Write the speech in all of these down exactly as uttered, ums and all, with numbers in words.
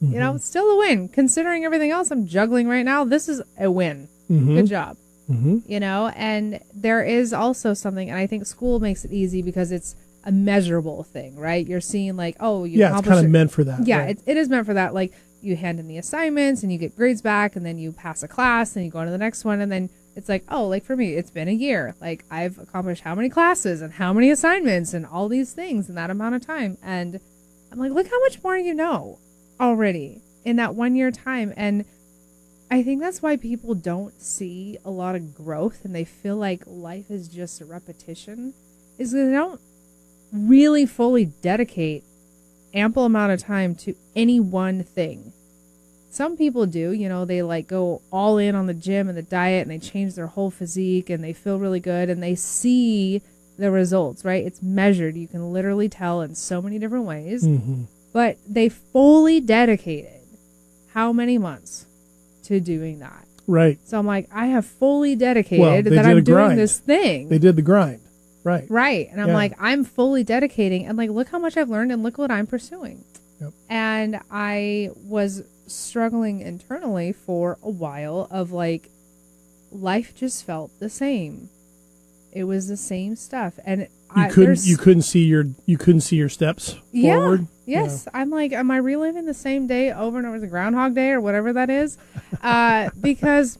Mm-hmm. You know, it's still a win. Considering everything else I'm juggling right now, this is a win. Mm-hmm. Good job. Mm-hmm. You know, and there is also something, and I think school makes it easy because it's a measurable thing, right? You're seeing like, oh, you yeah, it's accomplished kind of it. meant for that. Yeah, right? it, it is meant for that. Like you hand in the assignments and you get grades back, and then you pass a class, and you go on to the next one, and then it's like, oh, like for me, it's been a year. Like I've accomplished how many classes and how many assignments and all these things in that amount of time, and I'm like, look how much more you know already in that one year time. And I think that's why people don't see a lot of growth and they feel like life is just a repetition, is because they don't really fully dedicate ample amount of time to any one thing. Some people do, you know, they like go all in on the gym and the diet and they change their whole physique and they feel really good and they see the results, right? It's measured. You can literally tell in so many different ways. Mm-hmm. But they fully dedicated how many months to doing that? Right. So I'm like, I have fully dedicated Well, they that did I'm a doing grind. this thing. They did the grind. Right. Right. And I'm Yeah. like, I'm fully dedicating. And like, look how much I've learned and look what I'm pursuing. Yep. And I was struggling internally for a while of like, life just felt the same. It was the same stuff. And You I, couldn't there's- you couldn't see your you couldn't see your steps Yeah. forward. Yes. I'm like, am I reliving the same day over and over, the Groundhog Day or whatever that is? Uh, because,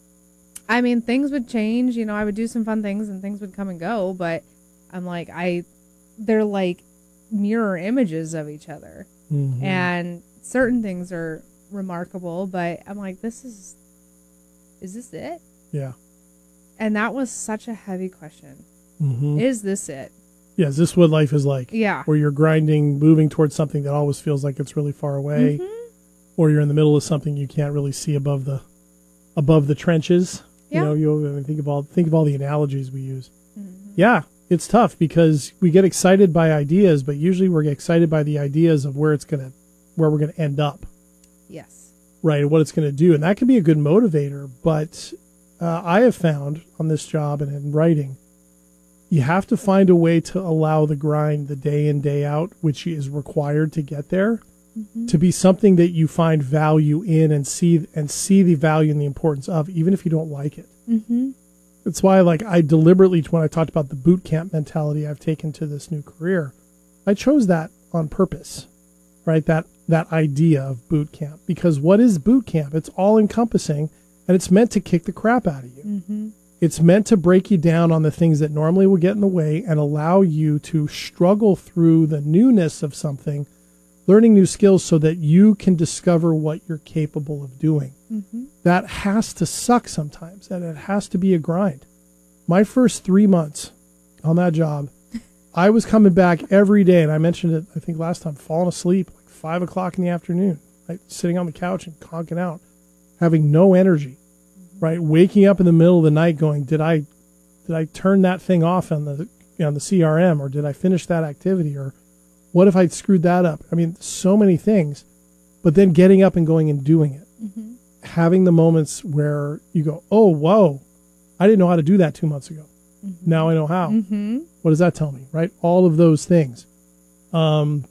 I mean, things would change. You know, I would do some fun things and things would come and go. But I'm like, I, they're like mirror images of each other. Mm-hmm. And certain things are remarkable. But I'm like, this is, is this it? Yeah. And that was such a heavy question. Mm-hmm. Is this it? Yeah, is this what life is like? Yeah. Where you're grinding, moving towards something that always feels like it's really far away, Mm-hmm. or you're in the middle of something you can't really see above the above the trenches. Yeah. You know, you I mean, think of all think of all the analogies we use. Mm-hmm. Yeah, it's tough because we get excited by ideas, but usually we're excited by the ideas of where it's gonna where we're gonna end up, Yes. right? And what it's gonna do, and that can be a good motivator. But uh, I have found on this job and in writing, you have to find a way to allow the grind, the day in, day out, which is required to get there, Mm-hmm. to be something that you find value in and see and see the value and the importance of, even if you don't like it. Mm-hmm. That's why, like, I deliberately, when I talked about the boot camp mentality I've taken to this new career, I chose that on purpose, right? That that idea of boot camp, because what is boot camp? It's all encompassing, and it's meant to kick the crap out of you. Mm-hmm. It's meant to break you down on the things that normally will get in the way and allow you to struggle through the newness of something, learning new skills so that you can discover what you're capable of doing. Mm-hmm. That has to suck sometimes, and it has to be a grind. My first three months on that job, I was coming back every day, and I mentioned it, I think last time, falling asleep like five o'clock in the afternoon, right? Sitting on the couch and conking out, having no energy. Right, waking up in the middle of the night, going, "Did I, did I turn that thing off on the on the C R M, or did I finish that activity, or what if I screwed that up?" I mean, so many things. But then getting up and going and doing it, Mm-hmm. having the moments where you go, "Oh, whoa, I didn't know how to do that two months ago. Mm-hmm. Now I know how." Mm-hmm. What does that tell me? Right, all of those things, um,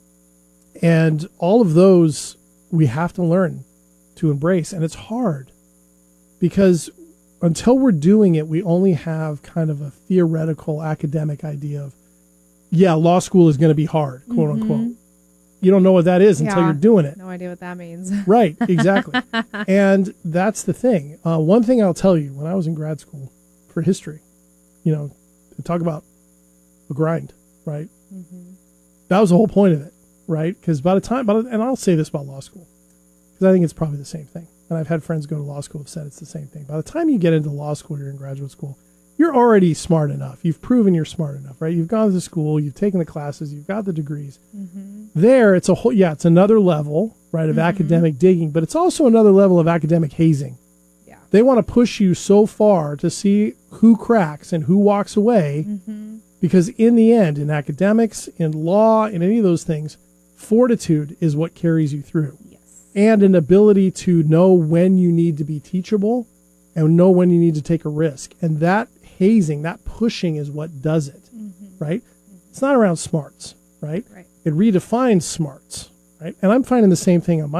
and all of those we have to learn to embrace, and it's hard. Because until we're doing it, we only have kind of a theoretical academic idea of, yeah, law school is going to be hard, quote Mm-hmm. unquote. You don't know what that is until Yeah. you're doing it. No idea what that means. Right, exactly. And that's the thing. Uh, one thing I'll tell you, when I was in grad school for history, you know, to talk about a grind, right? Mm-hmm. That was the whole point of it, right? Because by the time, by the, and I'll say this about law school, because I think it's probably the same thing. And I've had friends go to law school who have said it's the same thing. By the time you get into law school, you're in graduate school, you're already smart enough. You've proven you're smart enough, right? You've gone to school, you've taken the classes, you've got the degrees. Mm-hmm. There, it's a whole, yeah, it's another level, right, of Mm-hmm. academic digging, but it's also another level of academic hazing. Yeah. They want to push you so far to see who cracks and who walks away, Mm-hmm. because in the end, in academics, in law, in any of those things, fortitude is what carries you through. Yes. And an ability to know when you need to be teachable and know when you need to take a risk. And that hazing, that pushing is what does it, Mm-hmm. right? It's not around smarts, right? Right. It redefines smarts, right? And I'm finding the same thing on my